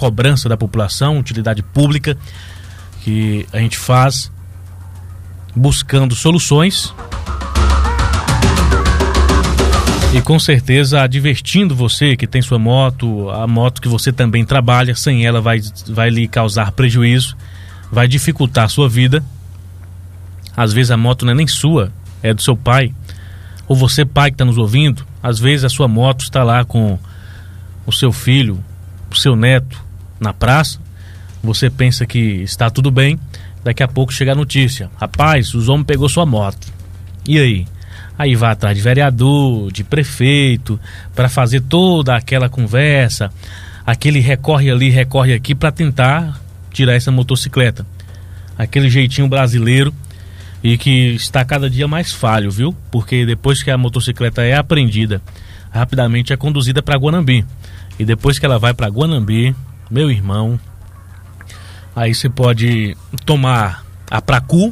cobrança da população, utilidade pública, que a gente faz buscando soluções e com certeza advertindo você que tem sua moto, a moto que você também trabalha, sem ela vai lhe causar prejuízo, vai dificultar a sua vida. Às vezes a moto não é nem sua, é do seu pai, ou você pai que está nos ouvindo, às vezes a sua moto está lá com o seu filho, o seu neto na praça, você pensa que está tudo bem, daqui a pouco chega a notícia: rapaz, os homens pegou sua moto. E aí? Aí vai atrás de vereador, de prefeito, para fazer toda aquela conversa, aquele recorre ali, recorre aqui para tentar tirar essa motocicleta. Aquele jeitinho brasileiro e que está cada dia mais falho, viu? Porque depois que a motocicleta é apreendida, rapidamente é conduzida para Guanambi. E depois que ela vai para Guanambi, meu irmão, aí você pode tomar a Pracu,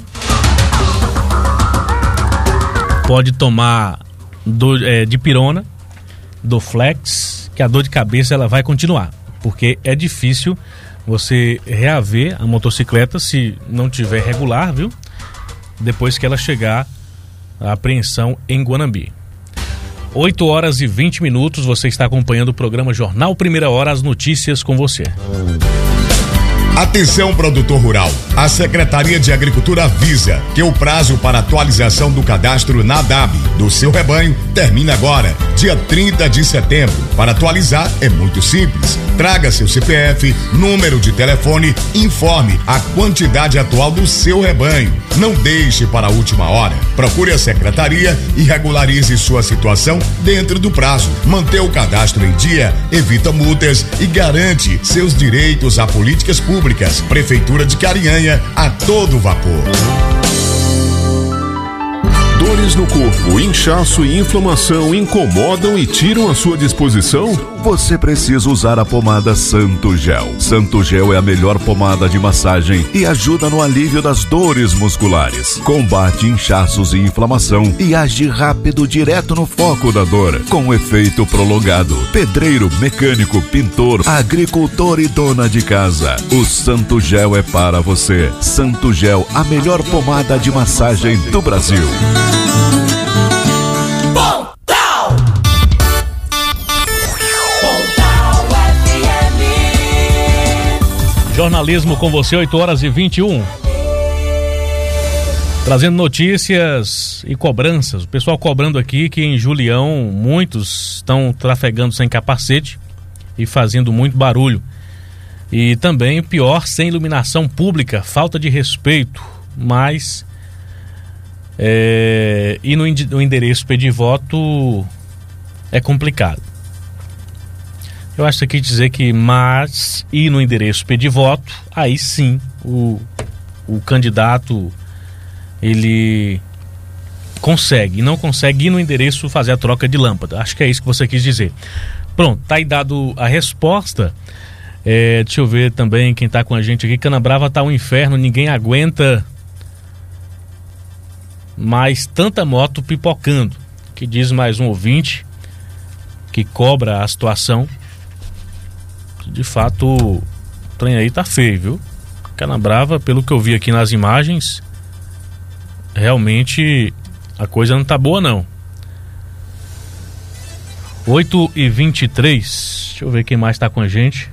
pode tomar dipirona, Doflex, que a dor de cabeça ela vai continuar, porque é difícil você reaver a motocicleta se não tiver regular, viu? Depois que ela chegar à apreensão em Guanambi. 8h20, você está acompanhando o programa Jornal Primeira Hora, as notícias com você. Atenção, produtor rural. A Secretaria de Agricultura avisa que o prazo para atualização do cadastro na ADAB do seu rebanho termina agora, dia 30 de setembro. Para atualizar é muito simples. Traga seu CPF, número de telefone, informe a quantidade atual do seu rebanho. Não deixe para a última hora. Procure a secretaria e regularize sua situação dentro do prazo. Manter o cadastro em dia evita multas e garante seus direitos a políticas públicas. Prefeitura de Carinhanha, a todo vapor. Dores no corpo, inchaço e inflamação incomodam e tiram a sua disposição? Você precisa usar a pomada Santo Gel. Santo Gel é a melhor pomada de massagem e ajuda no alívio das dores musculares. Combate inchaços e inflamação e age rápido direto no foco da dor, com efeito prolongado. Pedreiro, mecânico, pintor, agricultor e dona de casa. O Santo Gel é para você. Santo Gel, a melhor pomada de massagem do Brasil. Jornalismo com você, 8h21. Trazendo notícias e cobranças. O pessoal cobrando aqui que em Julião muitos estão trafegando sem capacete e fazendo muito barulho. E também, pior, sem iluminação pública, falta de respeito. Mas e no endereço pedir voto é complicado. Eu acho que aqui dizer que mas ir no endereço pedir voto, aí sim o candidato ele consegue, e não consegue ir no endereço fazer a troca de lâmpada. Acho que é isso que você quis dizer. Pronto, tá aí dado a resposta. Deixa eu ver também quem tá com a gente aqui. Canabrava tá um inferno, ninguém aguenta mais tanta moto pipocando, que diz mais um ouvinte que cobra a situação. De fato, o trem aí tá feio, viu? Canabrava, pelo que eu vi aqui nas imagens, realmente a coisa não tá boa, não. 8h23, deixa eu ver quem mais tá com a gente.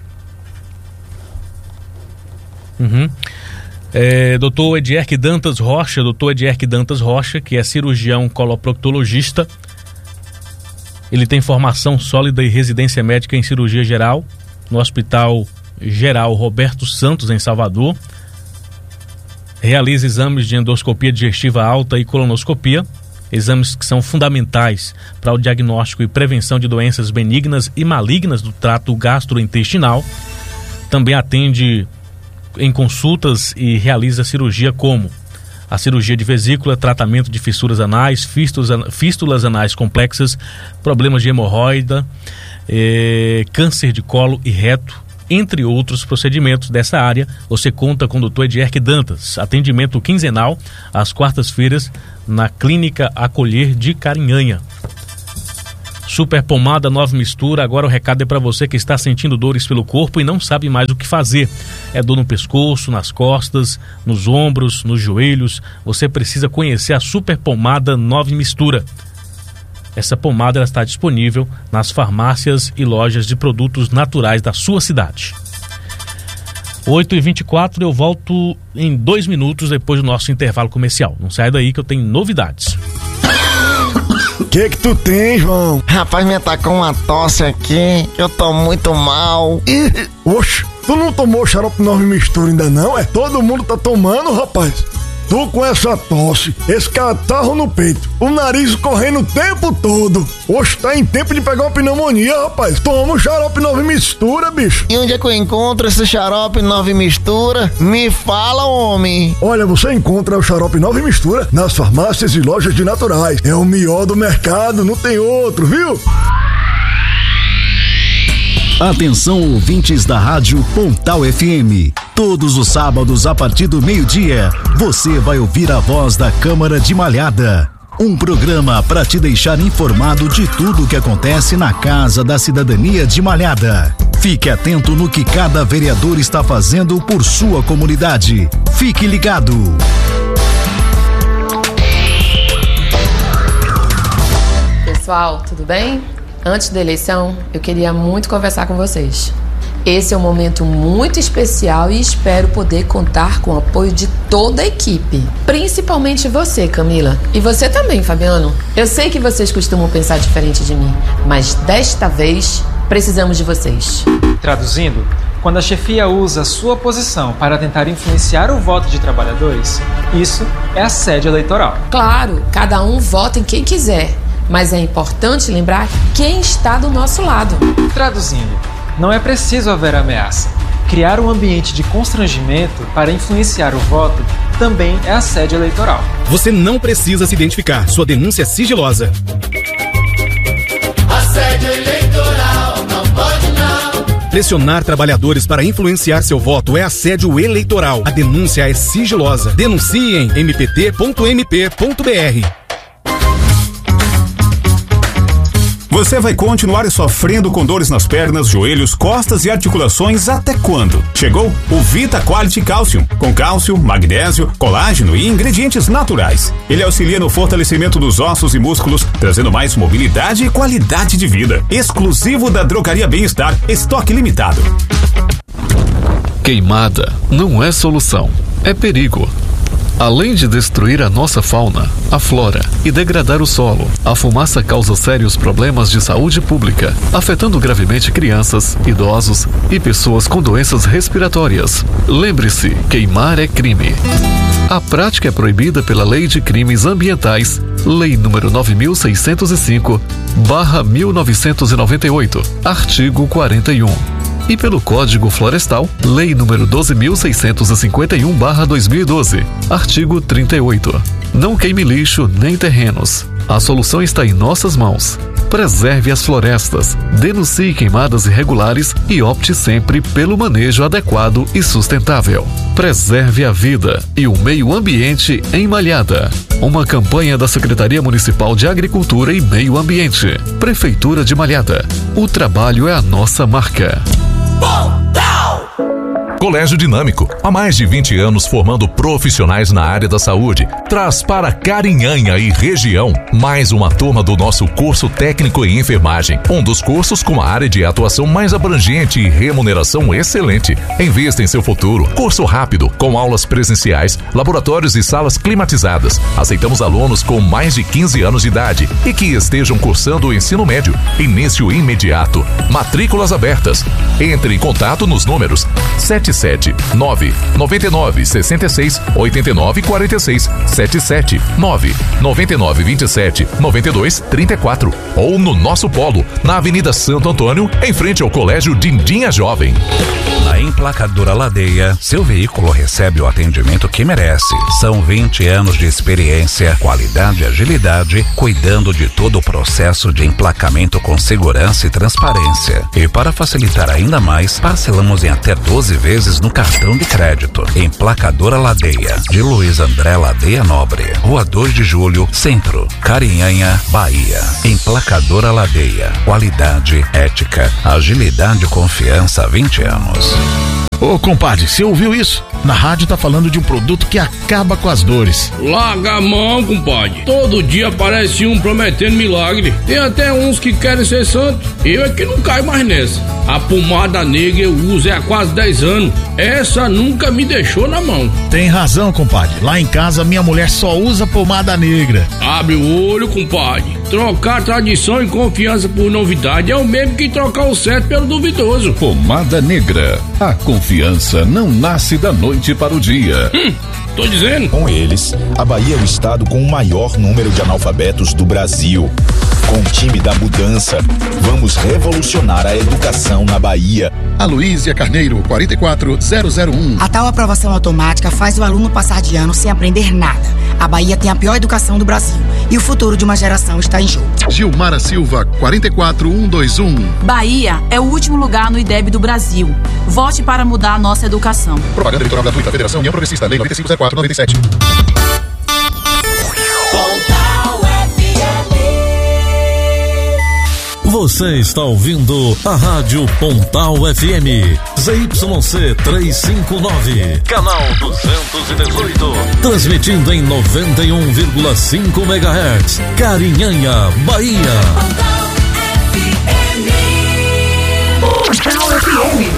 Doutor Edierque Dantas Rocha, que é cirurgião coloproctologista. Ele tem formação sólida e residência médica em cirurgia geral no Hospital Geral Roberto Santos, em Salvador. Realiza exames de endoscopia digestiva alta e colonoscopia, exames que são fundamentais para o diagnóstico e prevenção de doenças benignas e malignas do trato gastrointestinal. Também atende em consultas e realiza cirurgia como a cirurgia de vesícula, tratamento de fissuras anais, fístulas anais complexas, problemas de hemorroida, câncer de colo e reto, entre outros procedimentos dessa área. Você conta com o Dr. Edierque Dantas. Atendimento quinzenal às quartas-feiras na Clínica Acolher de Carinhanha. Super Pomada Nova Mistura. Agora o recado é para você que está sentindo dores pelo corpo e não sabe mais o que fazer. É dor no pescoço, nas costas, nos ombros, nos joelhos. Você precisa conhecer a Super Pomada Nova Mistura. Essa pomada ela está disponível nas farmácias e lojas de produtos naturais da sua cidade. 8h24, eu volto em 2 minutos depois do nosso intervalo comercial. Não sai daí que eu tenho novidades. Que tu tem, João? Rapaz, me atacou uma tosse aqui, eu tô muito mal. Oxe, tu não tomou xarope Nova Mistura ainda não? Todo mundo tá tomando, rapaz. Tu com essa tosse, esse catarro no peito, o nariz correndo o tempo todo. Oxe, tá em tempo de pegar uma pneumonia, rapaz. Toma o xarope Nova Mistura, bicho. E onde é que eu encontro esse xarope Nova Mistura? Me fala, homem. Olha, você encontra o xarope Nova Mistura nas farmácias e lojas de naturais. É o melhor do mercado, não tem outro, viu? Atenção, ouvintes da Rádio Pontal FM. Todos os sábados, a partir do meio-dia, você vai ouvir a voz da Câmara de Malhada. Um programa para te deixar informado de tudo o que acontece na Casa da Cidadania de Malhada. Fique atento no que cada vereador está fazendo por sua comunidade. Fique ligado. Pessoal, tudo bem? Antes da eleição, eu queria muito conversar com vocês. Esse é um momento muito especial e espero poder contar com o apoio de toda a equipe. Principalmente você, Camila. E você também, Fabiano. Eu sei que vocês costumam pensar diferente de mim, mas desta vez precisamos de vocês. Traduzindo, quando a chefia usa a sua posição para tentar influenciar o voto de trabalhadores, isso é assédio eleitoral. Claro, cada um vota em quem quiser. Mas é importante lembrar quem está do nosso lado. Traduzindo, não é preciso haver ameaça. Criar um ambiente de constrangimento para influenciar o voto também é assédio eleitoral. Você não precisa se identificar. Sua denúncia é sigilosa. Assédio eleitoral, não pode não. Pressionar trabalhadores para influenciar seu voto é assédio eleitoral. A denúncia é sigilosa. Denuncie em mpt.mp.br. Você vai continuar sofrendo com dores nas pernas, joelhos, costas e articulações até quando? Chegou o Vita Quality Calcium, com cálcio, magnésio, colágeno e ingredientes naturais. Ele auxilia no fortalecimento dos ossos e músculos, trazendo mais mobilidade e qualidade de vida. Exclusivo da Drogaria Bem-Estar, estoque limitado. Queimada não é solução, é perigo. Além de destruir a nossa fauna, a flora e degradar o solo, a fumaça causa sérios problemas de saúde pública, afetando gravemente crianças, idosos e pessoas com doenças respiratórias. Lembre-se, queimar é crime. A prática é proibida pela Lei de Crimes Ambientais, Lei nº 9.605/1998, artigo 41. E pelo Código Florestal, Lei nº 12.651/2012, artigo 38. Não queime lixo nem terrenos. A solução está em nossas mãos. Preserve as florestas, denuncie queimadas irregulares e opte sempre pelo manejo adequado e sustentável. Preserve a vida e o meio ambiente em Malhada. Uma campanha da Secretaria Municipal de Agricultura e Meio Ambiente. Prefeitura de Malhada. O trabalho é a nossa marca. Colégio Dinâmico, há mais de 20 anos formando profissionais na área da saúde, traz para Carinhanha e região mais uma turma do nosso curso técnico em enfermagem, um dos cursos com a área de atuação mais abrangente e remuneração excelente. Invista em seu futuro. Curso rápido, com aulas presenciais, laboratórios e salas climatizadas. Aceitamos alunos com mais de 15 anos de idade e que estejam cursando o ensino médio. Início imediato. Matrículas abertas. Entre em contato nos números 779-99-66-89-46, 779-99-27-92-34 ou no nosso polo, na Avenida Santo Antônio, em frente ao Colégio Dindinha Jovem. Na Na Emplacadora Ladeia, seu veículo recebe o atendimento que merece. São 20 anos de experiência, qualidade e agilidade, cuidando de todo o processo de emplacamento com segurança e transparência. E para facilitar ainda mais, parcelamos em até 12 vezes no cartão de crédito. Emplacadora Ladeia, de Luiz André Ladeia Nobre, Rua 2 de Julho, Centro, Carinhanha, Bahia. Emplacadora Ladeia, qualidade, ética, agilidade e confiança há 20 anos. Ô, compadre, você ouviu isso? Na rádio tá falando de um produto que acaba com as dores. Larga a mão, compadre. Todo dia aparece um prometendo milagre. Tem até uns que querem ser santo. Eu é que não caio mais nessa. A pomada negra eu uso há quase 10 anos. Essa nunca me deixou na mão. Tem razão, compadre. Lá em casa, minha mulher só usa pomada negra. Abre o olho, compadre. Trocar tradição e confiança por novidade é o mesmo que trocar o certo pelo duvidoso. Pomada negra. A confiança não nasce da noite para o dia. Tô dizendo. Com eles, a Bahia é o estado com o maior número de analfabetos do Brasil. Com o time da mudança, vamos revolucionar a educação na Bahia. Aloísia Carneiro, 44001. A tal aprovação automática faz o aluno passar de ano sem aprender nada. A Bahia tem a pior educação do Brasil e o futuro de uma geração está em jogo. Gilmara Silva, 44121. Bahia é o último lugar no IDEB do Brasil. Vote para mudar a nossa educação. Propaganda eleitoral gratuita, Federação União Progressista, Lei 9504/97. Você está ouvindo a Rádio Pontal FM, ZYC 359, canal 218, transmitindo em 91,5 MHz, Carinhanha, Bahia. Pontal FM.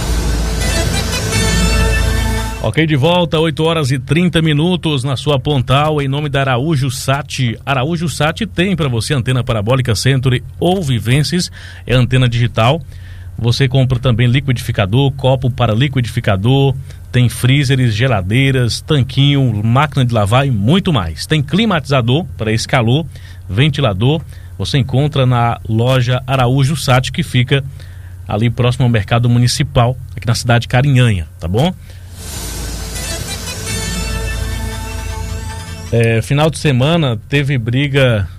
Ok, de volta, 8h30 na sua Pontal, em nome da Araújo Sat. Araújo Sat tem para você antena parabólica Century ou Vivences, é antena digital. Você compra também liquidificador, copo para liquidificador, tem freezers, geladeiras, tanquinho, máquina de lavar e muito mais. Tem climatizador para esse calor, ventilador, você encontra na loja Araújo Sat, que fica ali próximo ao Mercado Municipal, aqui na cidade de Carinhanha, tá bom? Final de semana teve briga.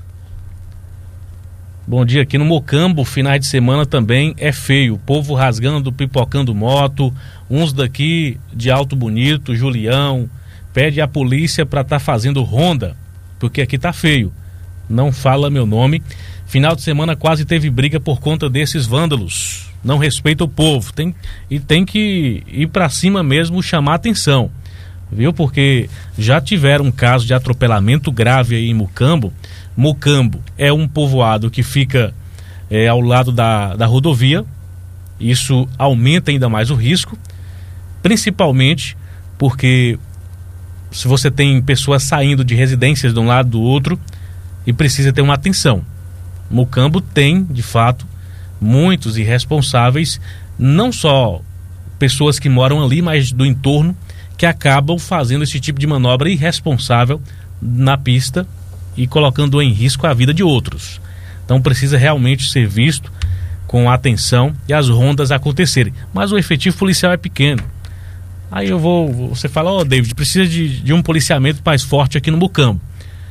Bom dia, aqui no Mocambo, finais de semana também é feio. O povo rasgando, pipocando moto. Uns daqui de Alto Bonito, Julião, pede a polícia para estar fazendo ronda, porque aqui tá feio. Não fala meu nome. Final de semana quase teve briga por conta desses vândalos. Não respeita o povo. Tem que ir para cima mesmo, chamar atenção. Viu? Porque já tiveram um caso de atropelamento grave aí em Mocambo. Mocambo é um povoado que fica ao lado da rodovia. Isso aumenta ainda mais o risco, principalmente porque se você tem pessoas saindo de residências de um lado do outro e precisa ter uma atenção. Mocambo tem, de fato, muitos irresponsáveis, não só pessoas que moram ali, mas do entorno, que acabam fazendo esse tipo de manobra irresponsável na pista e colocando em risco a vida de outros. Então precisa realmente ser visto com atenção e as rondas acontecerem. Mas o efetivo policial é pequeno. Aí você fala, David, precisa de um policiamento mais forte aqui no Mocambo.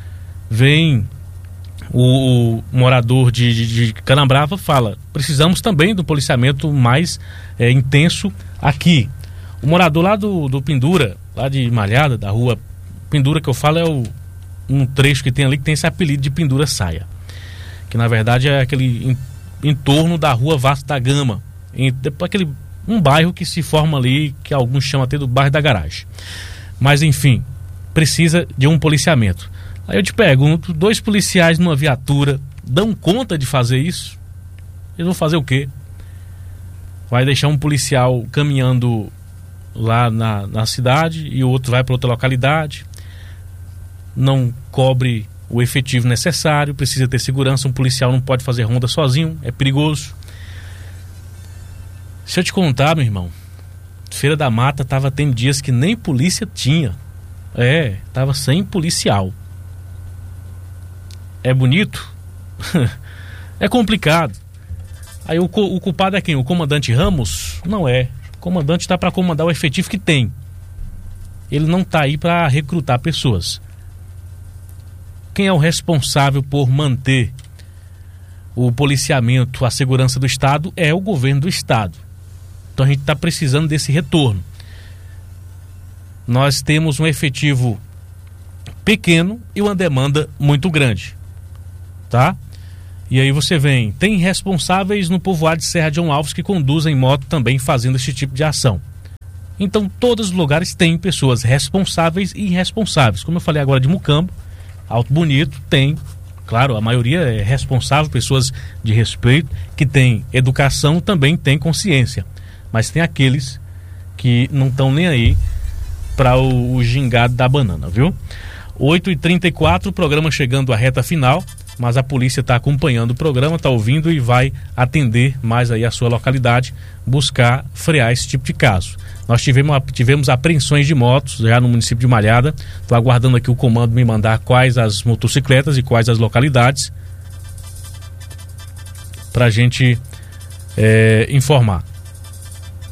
Vem o morador de Canambrava, fala, precisamos também do policiamento mais intenso aqui. O morador lá do Pendura, lá de Malhada, da rua Pendura, que eu falo, é um trecho que tem ali que tem esse apelido de Pendura Saia, que na verdade é aquele em torno da rua Vasco da Gama, um bairro que se forma ali, que alguns chamam até do bairro da Garagem. Mas enfim, precisa de um policiamento. Aí eu te pergunto, 2 policiais numa viatura dão conta de fazer isso? Eles vão fazer o quê? Vai deixar um policial caminhando lá na cidade e o outro vai para outra localidade, não cobre o efetivo necessário, precisa ter segurança, um policial não pode fazer ronda sozinho, é perigoso. Se eu te contar, meu irmão, Feira da Mata tava tendo dias que nem polícia tinha, tava sem policial. É bonito? É complicado. Aí o culpado é quem? O comandante Ramos? Não é. O comandante está para comandar o efetivo que tem. Ele não está aí para recrutar pessoas. Quem é o responsável por manter o policiamento, a segurança do Estado é o governo do Estado. Então a gente está precisando desse retorno. Nós temos um efetivo pequeno e uma demanda muito grande, tá? E aí você tem responsáveis no povoado de Serra de João Alves que conduzem moto também fazendo esse tipo de ação. Então todos os lugares têm pessoas responsáveis e irresponsáveis. Como eu falei agora de Mucambo, Alto Bonito tem, claro, a maioria é responsável, pessoas de respeito, que tem educação, também tem consciência. Mas tem aqueles que não estão nem aí para o gingado da banana, viu? 8h34, o programa chegando à reta final, mas a polícia está acompanhando o programa, está ouvindo e vai atender mais aí a sua localidade, buscar frear esse tipo de caso. Nós tivemos apreensões de motos já no município de Malhada. Estou aguardando aqui o comando me mandar quais as motocicletas e quais as localidades para a gente informar.